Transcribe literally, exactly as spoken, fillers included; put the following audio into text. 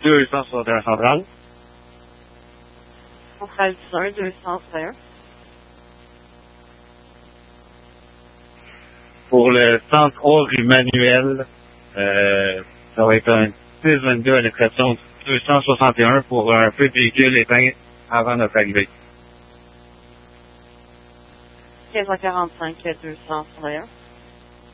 deux cent soixante et un centrale. Centrale du un, deux cent soixante et un. Pour le cent trois rue Manuel, euh, ça va être un six vingt-deux à l'expression deux cent soixante et un pour un feu de véhicule éteint avant notre arrivée. quinze cent quarante-cinq, deux cent soixante et un.